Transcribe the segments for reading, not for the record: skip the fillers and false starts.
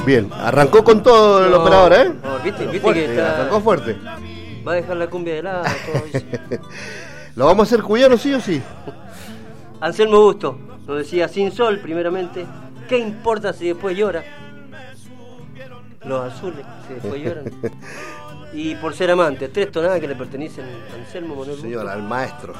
Bien, arrancó con todo el operador, ¿eh? No, viste Fuerte, que está... arrancó fuerte. Va a dejar la cumbia de lado, todo eso. ¿Lo vamos a hacer cuyano sí o sí? Anselmo Busto nos decía, sin sol, primeramente, ¿qué importa si después llora? Los azules, si después lloran. Y por ser amante, 3 tonadas que le pertenecen a Anselmo Manuel Busto. Señor, al maestro.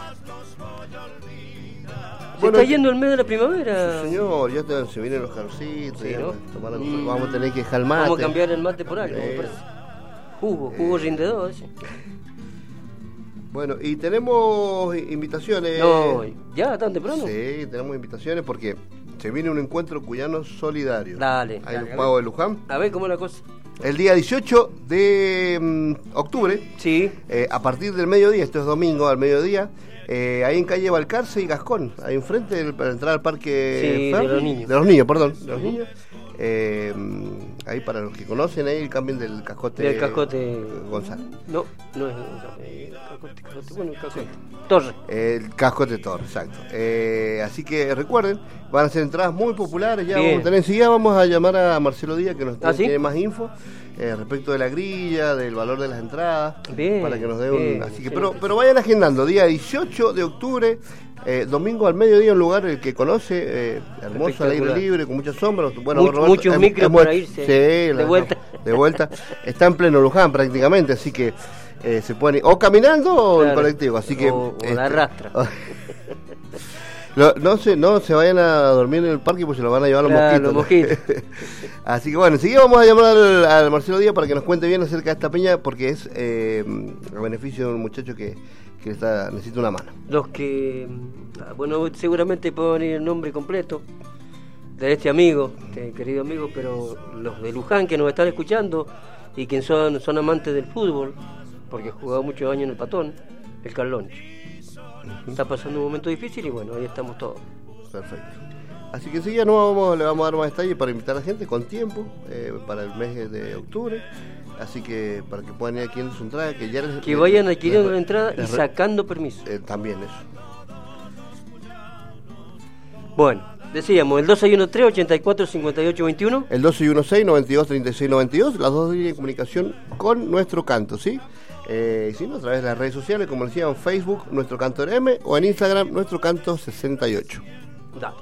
Se está yendo el mes de la primavera. Sí, señor, ya se vienen los calorcitos, Sí, ¿no? Vamos a tener que dejar el mate. Vamos a cambiar el mate por algo, me parece. Jugo rindedor ese. Bueno, y tenemos invitaciones. No, ¿ya tan temprano? Sí, tenemos invitaciones porque se viene un encuentro cuyano solidario. Dale. Ahí en los Pagos de Luján. A ver cómo es la cosa. El día 18 de octubre, Sí. A partir del mediodía, esto es domingo al mediodía, ahí en calle Balcarce y Gascón, ahí enfrente para entrar al parque Sí, de los niños. De los niños, perdón, de los niños. Ahí para los que conocen, ahí el cambio del cascote. Del cascote. González. No es cascote, bueno, el cascote. Torre. El cascote Torre, exacto. Así que recuerden, van a ser entradas muy populares. Ya Bien. vamos a tener, enseguida vamos a llamar a Marcelo Díaz que nos ¿Sí? tiene más info respecto de la grilla, del valor de las entradas. Bien, para que nos dé bien, un. Así que, excelente. pero vayan agendando, día 18 de octubre. Domingo al mediodía, un lugar el que conoce, hermoso, al aire libre, con mucha sombra. Bueno, Muchos micros para irse de vuelta. De vuelta. Está en pleno Luján prácticamente, así que se pueden ir o caminando o en colectivo. Así que, o la arrastra. No se vayan a dormir en el parque porque se lo van a llevar Los mosquitos. Así que bueno, enseguida vamos a llamar al Marcelo Díaz para que nos cuente bien acerca de esta peña, porque es a beneficio de un muchacho que necesita una mano. Los que, bueno, seguramente puedo venir el nombre completo de este amigo, querido amigo, pero los de Luján que nos están escuchando y que son amantes del fútbol, porque he jugado muchos años en el Patón, el Carloncho. Está pasando un momento difícil y bueno, ahí estamos todos. Perfecto. Así que enseguida le vamos a dar más detalles para invitar a la gente con tiempo para el mes de octubre. Así que para que puedan ir adquiriendo su entrada, que vayan adquiriendo la entrada y sacando permiso. También eso. Bueno, decíamos, el 261-384-5821. El 216-9236-92, las dos líneas de comunicación con nuestro canto, ¿sí? Si no, a través de las redes sociales, como decía, en Facebook, Nuestro Canto RM, o en Instagram, Nuestro Canto 68. Dale.